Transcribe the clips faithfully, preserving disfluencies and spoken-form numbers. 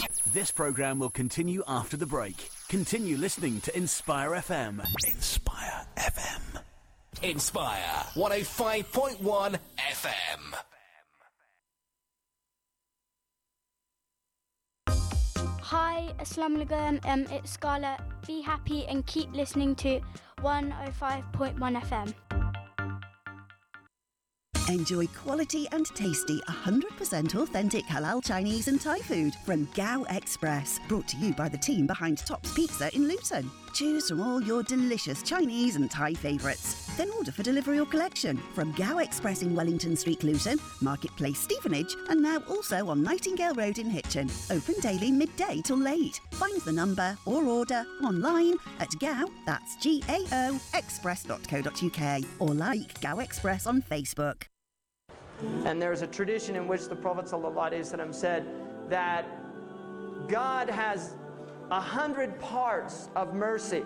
This programme will continue after the break. Continue listening to Inspire F M. Inspire F M. Inspire one oh five point one F M. Hi, Assalamu alaikum. Um, it's Scarlett. Be happy and keep listening to one oh five point one F M. Enjoy quality and tasty one hundred percent authentic halal Chinese and Thai food from Gao Express. Brought to you by the team behind Tops Pizza in Luton. Choose from all your delicious Chinese and Thai favourites. Then order for delivery or collection from Gao Express in Wellington Street, Luton, Marketplace, Stevenage, and now also on Nightingale Road in Hitchin. Open daily midday till late. Find the number or order online at Gao, that's G A O, express dot co dot U K, or like Gao Express on Facebook. And there's a tradition in which the Prophet ﷺ said that God has a hundred parts of mercy.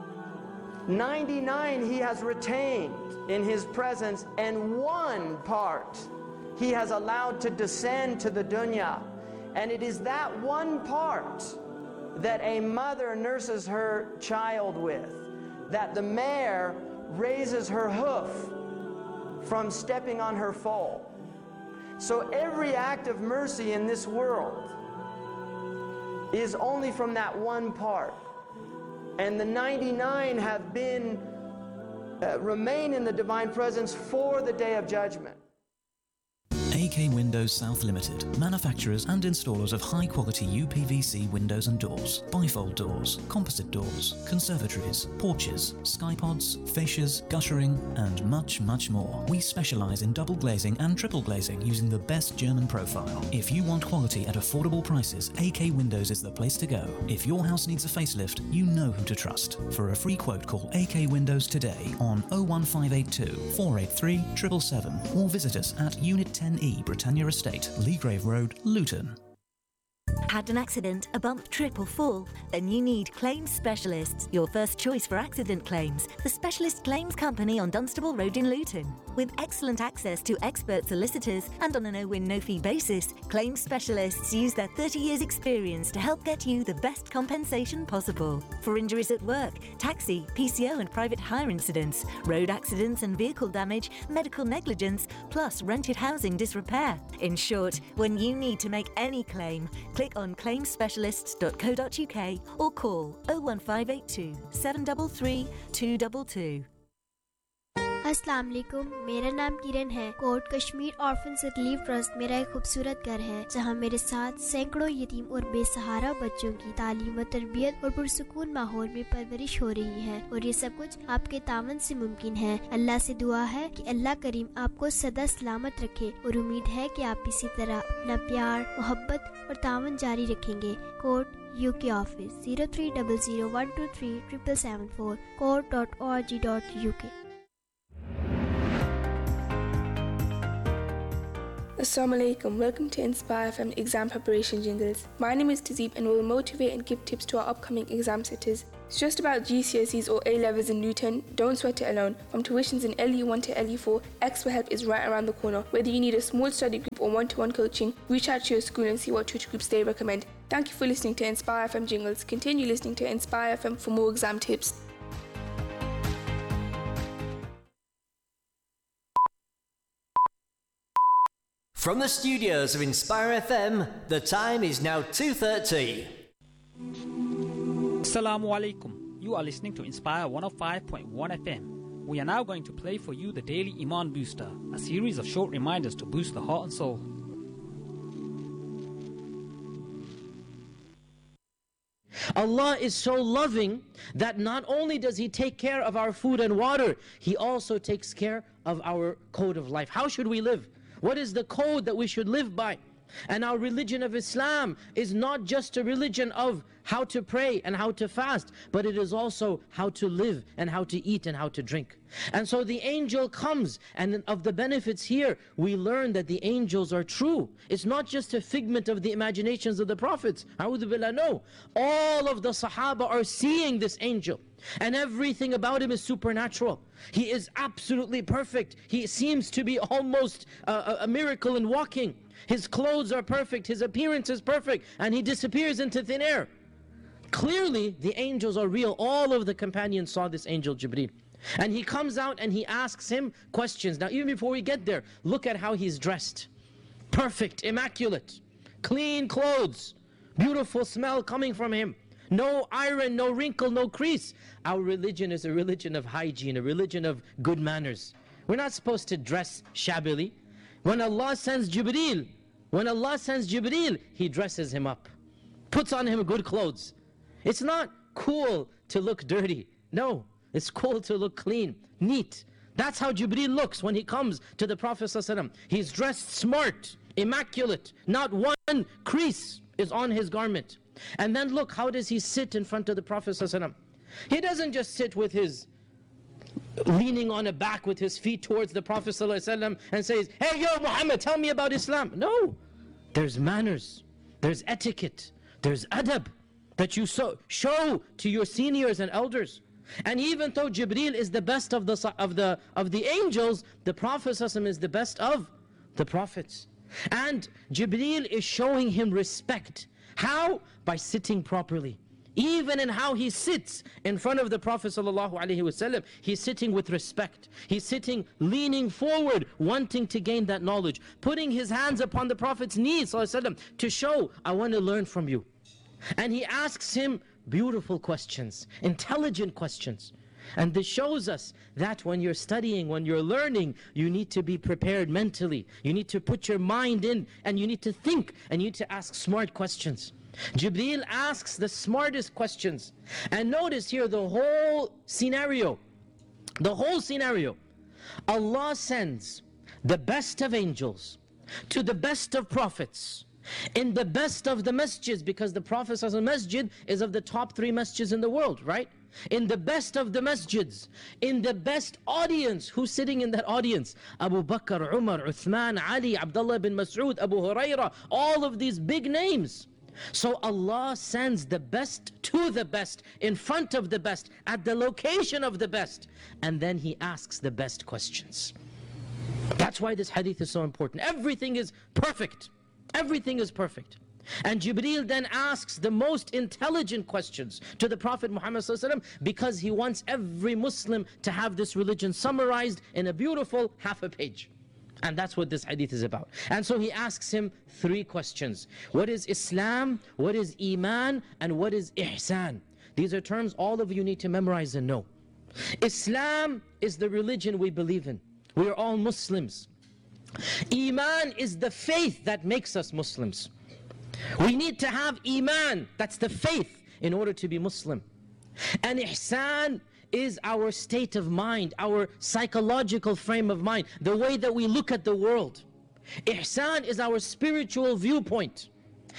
ninety-nine he has retained in his presence, and one part he has allowed to descend to the dunya. And it is that one part that a mother nurses her child with, that the mare raises her hoof from stepping on her foal. So every act of mercy in this world is only from that one part. And the ninety-nine have been, uh, remain in the divine presence for the day of judgment. A K Windows South Limited, manufacturers and installers of high-quality U P V C windows and doors, bifold doors, composite doors, conservatories, porches, skypods, fascias, guttering, and much, much more. We specialize in double glazing and triple glazing using the best German profile. If you want quality at affordable prices, A K Windows is the place to go. If your house needs a facelift, you know who to trust. For a free quote, call A K Windows today on oh one five eight two, four eight three, seven seven seven or visit us at Unit ten E, Britannia Estate, Leagrave Road, Luton. Had an accident, a bump, trip or fall? Then you need Claims Specialists, your first choice for accident claims. The specialist claims company on Dunstable Road in Luton. With excellent access to expert solicitors and on a no-win, no-fee basis, Claims Specialists use their thirty years experience to help get you the best compensation possible. For injuries at work, taxi, P C O and private hire incidents, road accidents and vehicle damage, medical negligence, plus rented housing disrepair. In short, when you need to make any claim, click on claims specialists dot co dot U K or call oh one five eight two, seven three three, two two two. अस्सलाम वालेकुम, मेरा नाम किरण है। Coat Kashmir orphan relief trust मेरा एक खूबसूरत घर है जहां मेरे साथ सैकड़ों यतीम और बेसहारा बच्चों की तालीम, तरबियत और पुरसुकून माहौल में परवरिश हो रही है, और ये सब कुछ आपके तावन से मुमकिन है। अल्लाह से दुआ है कि अल्लाह करीम आपको सदा सलामत रखे, और उम्मीद है कि आप इसी तरह अपना प्यार, मोहब्बत और तावन जारी रखेंगे। Coat UK office zero three double zero one two three triple seven four coat dot O R G dot U के। Assalamu alaikum, welcome to Inspire F M Exam Preparation Jingles. My name is Tazeeb and we will motivate and give tips to our upcoming exam sitters. It's just about G C S Es or A-levels in Luton. Don't sweat it alone. From tuitions in L E one to L E four, Expert Help is right around the corner. Whether you need a small study group or one-to-one coaching, reach out to your school and see what tutor groups they recommend. Thank you for listening to Inspire F M Jingles. Continue listening to Inspire F M for more exam tips. From the studios of Inspire F M, the time is now two thirty. Assalamu alaikum. You are listening to Inspire one oh five point one F M. We are now going to play for you the Daily Iman Booster, a series of short reminders to boost the heart and soul. Allah is so loving that not only does He take care of our food and water, He also takes care of our code of life. How should we live? What is the code that we should live by? And our religion of Islam is not just a religion of how to pray and how to fast, but it is also how to live and how to eat and how to drink. And so the angel comes, and of the benefits here, we learn that the angels are true. It's not just a figment of the imaginations of the prophets. A'udhu billah, no. All of the Sahaba are seeing this angel, and everything about him is supernatural. He is absolutely perfect. He seems to be almost a, a miracle in walking. His clothes are perfect, his appearance is perfect, and he disappears into thin air. Clearly, the angels are real. All of the companions saw this angel Jibreel. And he comes out and he asks him questions. Now, even before we get there, look at how he's dressed. Perfect, immaculate, clean clothes, beautiful smell coming from him. No iron, no wrinkle, no crease. Our religion is a religion of hygiene, a religion of good manners. We're not supposed to dress shabbily. When Allah sends Jibreel, when Allah sends Jibreel, He dresses him up, puts on him good clothes. It's not cool to look dirty. No, it's cool to look clean, neat. That's how Jibreel looks when he comes to the Prophet ﷺ. He's dressed smart, immaculate. Not one crease is on his garment. And then look, how does he sit in front of the Prophet ﷺ? He doesn't just sit with his, leaning on a back with his feet towards the Prophet ﷺ and says, hey, yo, Muhammad, tell me about Islam. No, there's manners, there's etiquette, there's adab that you so show to your seniors and elders. And even though Jibreel is the best of the of the of the angels, the Prophet ﷺ is the best of the prophets. And Jibreel is showing him respect. How? By sitting properly. Even in how he sits in front of the Prophet ﷺ, he's sitting with respect. He's sitting leaning forward, wanting to gain that knowledge, putting his hands upon the Prophet's knees ﷺ, to show, I want to learn from you. And he asks him beautiful questions, intelligent questions. And this shows us that when you're studying, when you're learning, you need to be prepared mentally. You need to put your mind in, and you need to think, and you need to ask smart questions. Jibreel asks the smartest questions. And notice here the whole scenario. The whole scenario. Allah sends the best of angels to the best of prophets in the best of the masjids, because the Prophet's masjid is of the top three masjids in the world, right? In the best of the masjids, in the best audience. Who's sitting in that audience? Abu Bakr, Umar, Uthman, Ali, Abdullah bin Mas'ud, Abu Hurairah, all of these big names. So Allah sends the best to the best, in front of the best, at the location of the best. And then He asks the best questions. That's why this hadith is so important. Everything is perfect. Everything is perfect. And Jibreel then asks the most intelligent questions to the Prophet Muhammad ﷺ, because he wants every Muslim to have this religion summarized in a beautiful half a page. And that's what this hadith is about. And so he asks him three questions. What is Islam? What is Iman? And what is Ihsan? These are terms all of you need to memorize and know. Islam is the religion we believe in. We are all Muslims. Iman is the faith that makes us Muslims. We need to have Iman, that's the faith, in order to be Muslim. And Ihsan is our state of mind, our psychological frame of mind, the way that we look at the world. Ihsan is our spiritual viewpoint.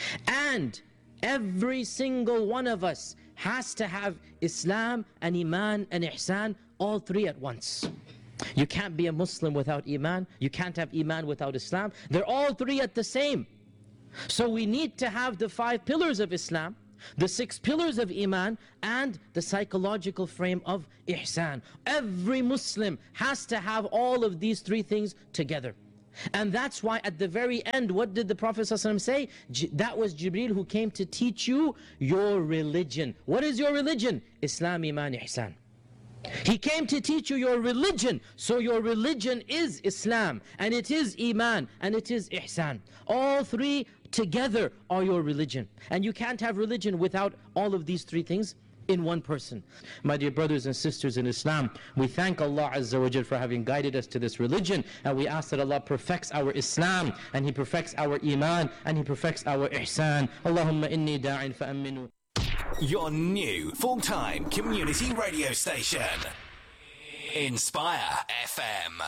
And every single one of us has to have Islam and Iman and Ihsan, all three at once. You can't be a Muslim without Iman. You can't have Iman without Islam. They're all three at the same. So we need to have the five pillars of Islam, the six pillars of Iman, and the psychological frame of Ihsan. Every Muslim has to have all of these three things together. And that's why at the very end, what did the Prophet ﷺ say? J- that was Jibreel who came to teach you your religion. What is your religion? Islam, Iman, Ihsan. He came to teach you your religion. So your religion is Islam, and it is Iman, and it is Ihsan. All three together are your religion. And you can't have religion without all of these three things in one person. My dear brothers and sisters in Islam, we thank Allah Azza wa Jal for having guided us to this religion, and we ask that Allah perfects our Islam, and He perfects our Iman, and He perfects our Ihsan. Allahumma inni da'in fa'aminu. Your new full-time community radio station, Inspire F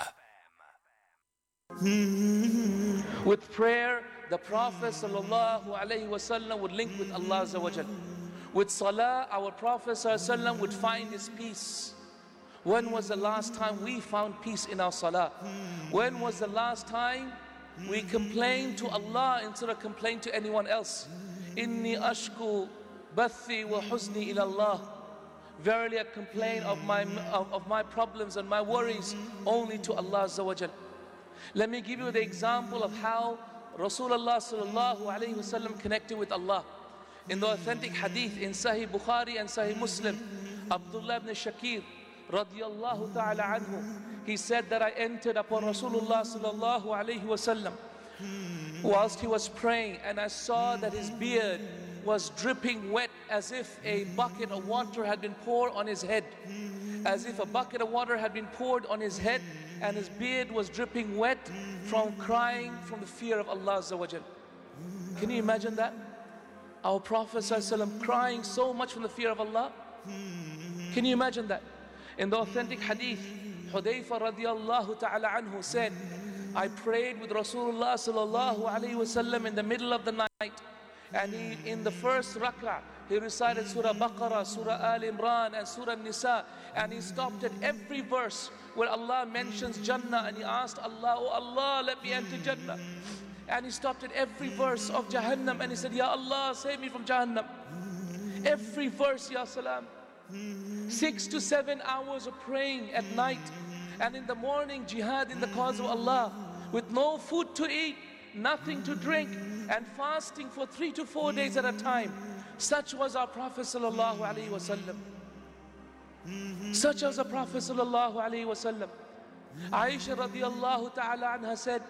M. With prayer, the Prophet ﷺ would link with Allah Azza wa Jal. With salah, our Prophet ﷺ would find his peace. When was the last time we found peace in our salah? When was the last time we complained to Allah instead of complaining to anyone else? Inni ashku bathi wa huzni ila Allah. Verily I complain of my, of, of my problems and my worries only to Allah Azza wa Jal. Let me give you the example of how Rasulullah sallallahu alayhi wasallam connected with Allah. In the authentic hadith in Sahih Bukhari and Sahih Muslim, Abdullah ibn Shakir radiyallahu ta'ala anhu, he said that I entered upon Rasulullah sallallahu alayhi wasallam whilst he was praying, and I saw that his beard was dripping wet as if a bucket of water had been poured on his head. As if a bucket of water had been poured on his head, and his beard was dripping wet from crying from the fear of Allah Azza wa Jal. Can you imagine that? Our Prophet ﷺ crying so much from the fear of Allah. Can you imagine that? In the authentic hadith, Hudayfa radiallahu ta'ala anhu said, I prayed with Rasulullah sallallahu alayhi wasallam in the middle of the night, and he, in the first rak'ah, he recited Surah Baqarah, Surah Al Imran and Surah Nisa, and he stopped at every verse where Allah mentions Jannah, and he asked Allah, oh Allah, let me enter Jannah. And he stopped at every verse of Jahannam, and he said, Ya Allah, save me from Jahannam. Every verse, Ya Salam. Six to seven hours of praying at night, and in the morning jihad in the cause of Allah, with no food to eat, nothing to drink, and fasting for three to four days at a time. Such was our Prophet sallallahu alaihi wasallam. Such was the Prophet sallallahu alaihi wasallam. Aisha radiallahu ta'ala anha said,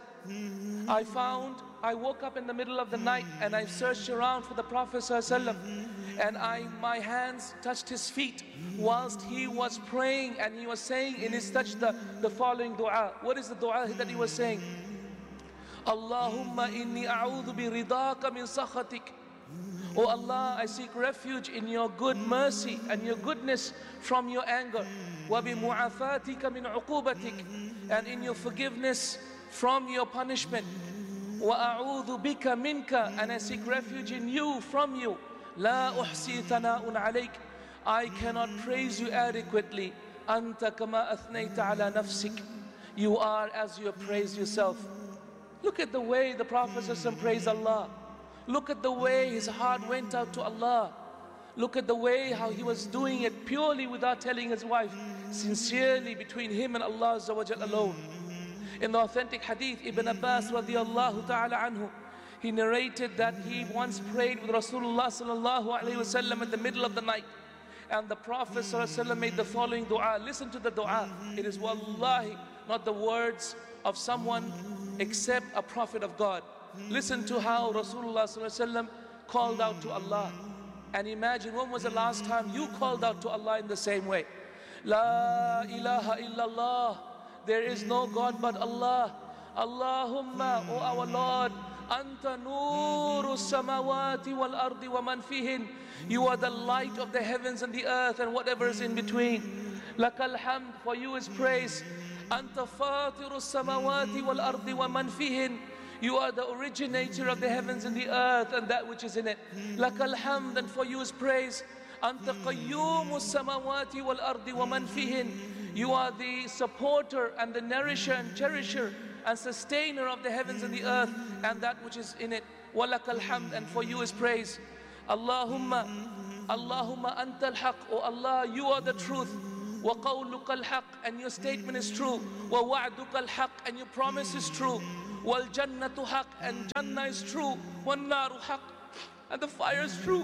I found, I woke up in the middle of the night and I searched around for the Prophet sallallahu alaihi wasallam, and I, my hands touched his feet whilst he was praying, and he was saying in his sajda the following dua. What is the dua that he was saying? Allahumma inni a'udhu bi ridaka min sakhatik. Oh Allah, I seek refuge in your good mercy and your goodness from your anger. Wa bi mu'afatika min uqubatik, and in your forgiveness from your punishment. Wa a'udhu bika minka, and I seek refuge in you, from you. La uhsi thana'un alayk, I cannot praise you adequately. Anta kama athnayta ala nafsik, you are as you have praised yourself. Look at the way the Prophet ﷺ praised Allah. Look at the way his heart went out to Allah. Look at the way how he was doing it purely without telling his wife, sincerely between him and Allah Azza wa Jal alone. In the authentic hadith, Ibn Abbas radiallahu ta'ala anhu, he narrated that he once prayed with Rasulullah sallallahu alayhi wasallam in the middle of the night, and the Prophet sallallahu alayhi wasallam made the following dua. Listen to the dua. It is wallahi not the words of someone except a prophet of God. Listen to how Rasulullah sallallahu alayhi wasallam called out to Allah, and imagine when was the last time you called out to Allah in the same way. La ilaha illallah, there is no God but Allah. Allahumma, O our Lord, Anta nuru samawati wal ardi wa man fihin, you are the light of the heavens and the earth and whatever is in between. Lakal hamd, for you is praise. Anta fatiru samawati wal ardi wa man fihin, you are the originator of the heavens and the earth and that which is in it. Lakal hamd, and for you is praise. Anta qayyumu samawati wal ardi wa man fihin, you are the supporter and the nourisher and cherisher and sustainer of the heavens and the earth and that which is in it. Walakal hamd, and for you is praise. Allahumma, Allahumma antal haq, O Allah, you are the truth. Wa qawluka al-haq, and your statement is true. Wa wa'duka al-haq, and your promise is true. Wal jannatu haq, and Jannah is true. Wan naru haq, and the fire is true.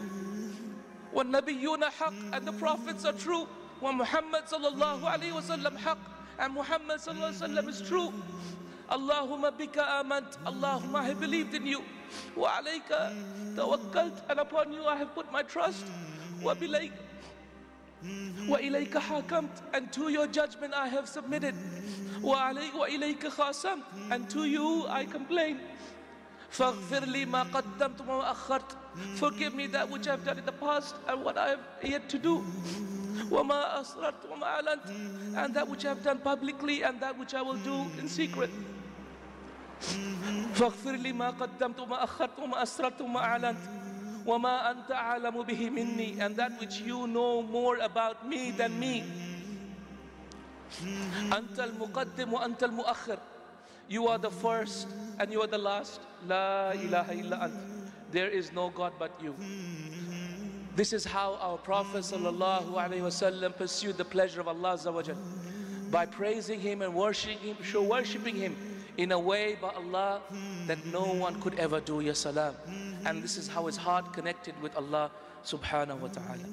Wan nabiyyuna haq, and the prophets are true. Wa Muhammad sallallahu alayhi wa sallam haq, and Muhammad sallallahu alayhi wa sallam is true. Allahumma bika amant, Allahumma, I have believed in you. Wa alayka tawakkalt, and upon you I have put my trust. Wa bilayk Wa ilayka hakamt, and to your judgment I have submitted. Wa ilayka khasamt, and to you I complain. Faghfir li ma qaddamtu wa akhart, forgive me that which I have done in the past and what I have yet to do. Wa ma asrat wa ma alant, and that which I have done publicly and that which I will do in secret. Faghfir li ma qaddamtu wa akhart wa ma asrat wa ma alant. وَمَا أَنْتَ أَعْلَمُ بِهِ مِنِّي, and that which you know more about me than me. أَنْتَ الْمُقَدِّمُ وَأَنْتَ الْمُؤَخِّرُ, you are the first and you are the last. La ilaha illa ant, there is no God but you. This is how our Prophet sallallahu alaihi wasallam pursued the pleasure of Allah Azza wa Jal, by praising Him and worshiping Him, show worshipping Him in a way by Allah that no one could ever do, ya salam. And this is how his heart connected with Allah subhanahu wa ta'ala.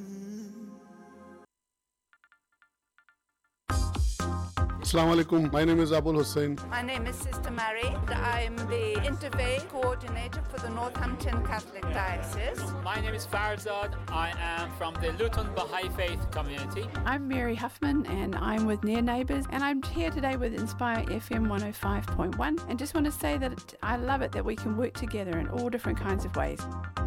Assalamu alaikum. My name is Abul Hussain. My name is Sister Mary. I'm the Interfaith Coordinator for the Northampton Catholic Diocese. My name is Farzad. I am from the Luton Baha'i Faith community. I'm Mary Huffman and I'm with Near Neighbours, and I'm here today with Inspire F M one oh five point one, and just want to say that I love it that we can work together in all different kinds of ways.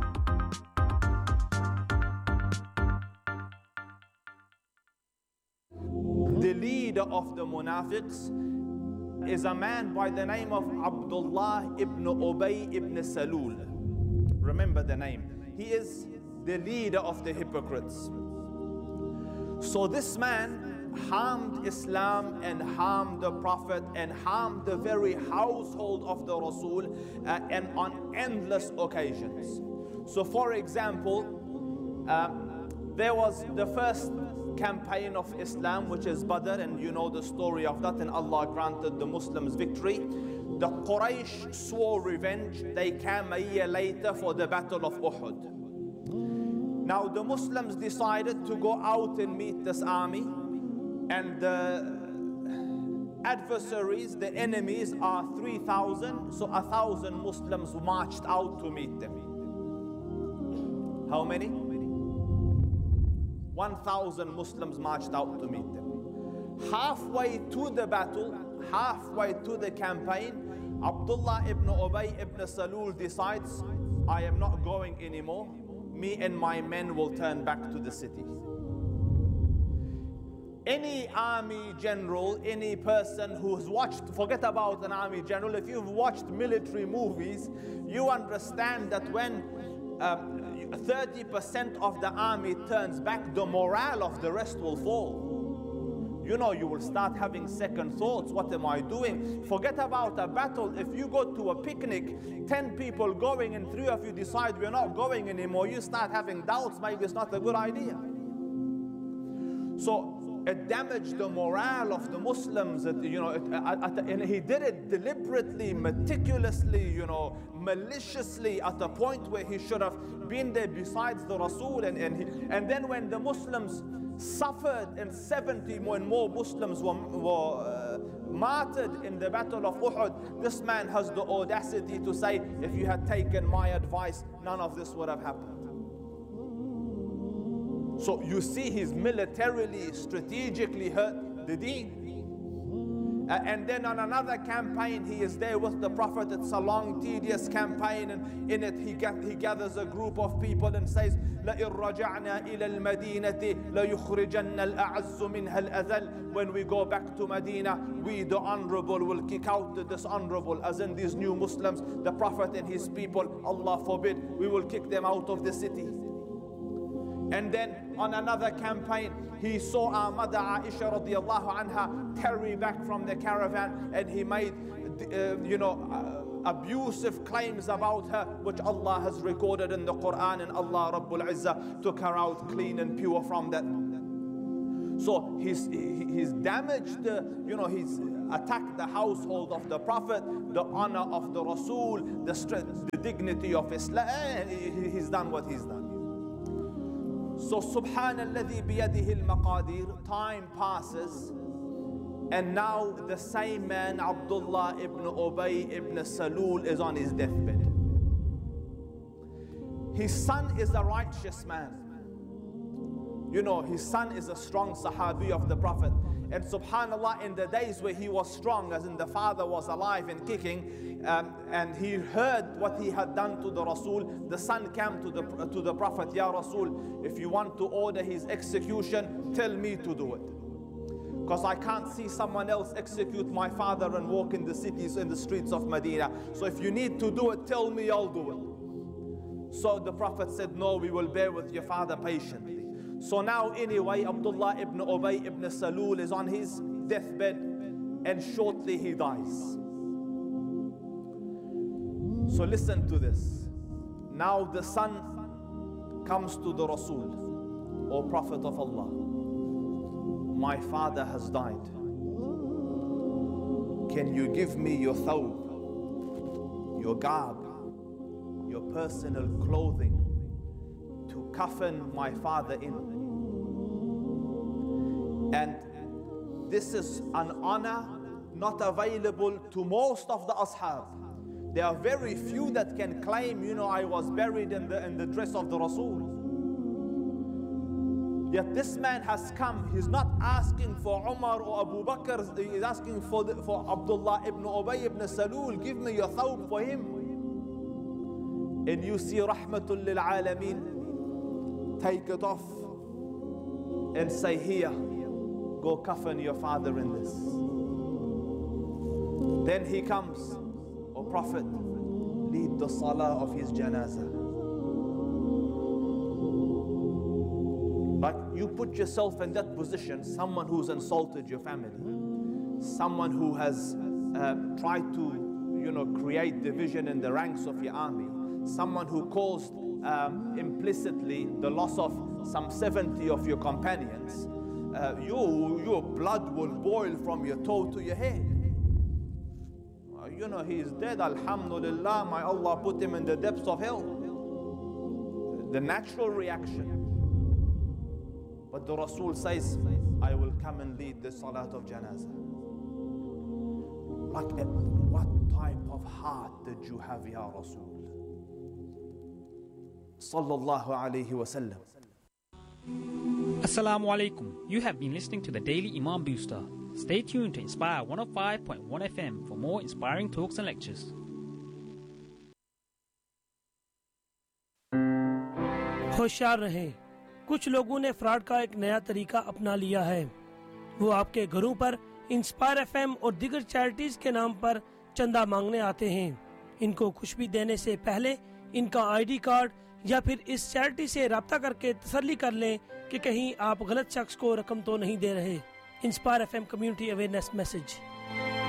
The leader of the Munafiqs is a man by the name of Abdullah ibn Ubay ibn Salul. Remember the name. He is the leader of the hypocrites. So this man harmed Islam and harmed the Prophet and harmed the very household of the Rasul uh, and on endless occasions. So for example, uh, there was the first campaign of Islam, which is Badr, and you know the story of that, and Allah granted the Muslims victory. The Quraysh swore revenge. They came a year later for the Battle of Uhud. Now the Muslims decided to go out and meet this army, and the adversaries, the enemies, are three thousand, so a thousand Muslims marched out to meet them. How many? one thousand Muslims marched out to meet them. Halfway to the battle, halfway to the campaign, Abdullah ibn Ubay ibn Salul decides, I am not going anymore. Me and my men will turn back to the city. Any army general, any person who's watched, forget about an army general, if you've watched military movies, you understand that when um, thirty percent of the army turns back, the morale of the rest will fall. You know, you will start having second thoughts. What am I doing? Forget about a battle. If you go to a picnic, ten people going and three of you decide we're not going anymore, you start having doubts, maybe it's not a good idea. So it damaged the morale of the Muslims, it, you know, it, at, at, and he did it deliberately, meticulously, you know, maliciously, at a point where he should have been there besides the Rasul. And, and, he, and then when the Muslims suffered and seventy more and more Muslims were, were uh, martyred in the Battle of Uhud, this man has the audacity to say, if you had taken my advice, none of this would have happened. So you see, he's militarily, strategically hurt the deen. Uh, and then on another campaign, he is there with the Prophet. It's a long, tedious campaign, and in it he, get, he gathers a group of people and says, لَإِن رَجَعْنَا إِلَى الْمَدِينَةِ لَيُخْرِجَنَّ الْأَعَزُّ مِنْهَا الْأَذَلَّ. When we go back to Medina, we the honorable will kick out the dishonorable, as in these new Muslims, the Prophet and his people, Allah forbid, we will kick them out of the city. And then on another campaign, he saw our mother Aisha radiallahu anha tarry back from the caravan, and he made, uh, you know, uh, abusive claims about her, which Allah has recorded in the Quran, and Allah Rabbul Izzah took her out clean and pure from that. So he's, he's damaged, the, you know, he's attacked the household of the Prophet, the honor of the Rasul, the strength, the dignity of Islam. He's done what he's done. So Subhanalladhi biyadihi al-maqadir, time passes, and now the same man, Abdullah ibn Ubay ibn Salul, is on his deathbed. His son is a righteous man. You know, his son is a strong Sahabi of the Prophet. And subhanallah, in the days where he was strong, as in the father was alive and kicking, um, and he heard what he had done to the Rasul, the son came to the, to the Prophet, Ya Rasul, if you want to order his execution, tell me to do it. Because I can't see someone else execute my father and walk in the cities, in the streets of Medina. So if you need to do it, tell me, I'll do it. So the Prophet said, no, we will bear with your father patiently. So now anyway, Abdullah ibn Ubay ibn Salul is on his deathbed, and shortly he dies. So listen to this. Now the son comes to the Rasul, O Prophet of Allah, my father has died. can you give me your thawb, your garb, your personal clothing to coffin my father in? And this is an honor not available to most of the ashab. There are very few that can claim, you know, I was buried in the, in the dress of the Rasul. Yet this man has come, he's not asking for Umar or Abu Bakr, he's asking for, the, for Abdullah ibn Ubay ibn Salul, give me your thawb for him. And you see Rahmatul lil Alameen, take it off and say, here, go coffin your father in this. Then he comes, O Prophet, lead the salah of his janazah. But you put yourself in that position, someone who's insulted your family, someone who has uh, tried to, you know, create division in the ranks of your army, someone who caused um, implicitly the loss of some seventy of your companions. Uh, you, your blood will boil from your toe to your head. Uh, you know, he is dead, alhamdulillah, may Allah put him in the depths of hell. The natural reaction. But the Rasul says, I will come and lead the salat of janazah. Like, uh, what type of heart did you have, Ya Rasul? Sallallahu alayhi wa sallam. Assalamu alaikum. You have been listening to the Daily Imam Booster. Stay tuned to Inspire one oh five point one F M for more inspiring talks and lectures. होशियार रहें, कुछ लोगों ने fraud का एक नया तरीका अपना लिया है। वो आपके घरों पर इंस्पायर एफएम और दीगर चैरिटीज के नाम पर चंदा मांगने आते हैं। इनको कुछ भी देने से पहले इनका आईडी कार्ड या फिर इस चैरिटी से राब्ता करके तसल्ली कर लें कि कहीं आप गलत शख्स को रकम तो नहीं दे रहे। Inspire FM community awareness message.